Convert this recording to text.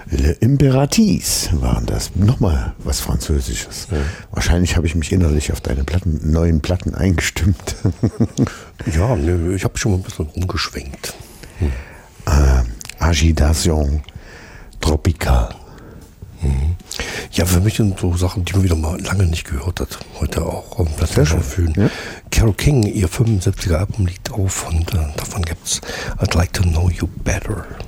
Le Imperatrice waren das. Nochmal was Französisches. Ja. Wahrscheinlich habe ich mich innerlich auf deine neuen Platten eingestimmt. Ja, ne, ich habe schon mal ein bisschen rumgeschwenkt. Agitation Tropical. Ja, für mich sind so Sachen, die man wieder mal lange nicht gehört hat. Heute auch das Sehr schon schön. fühlen. Ja. Carole King, ihr 75er Album liegt auf und davon gibt's I'd Like to Know You Better.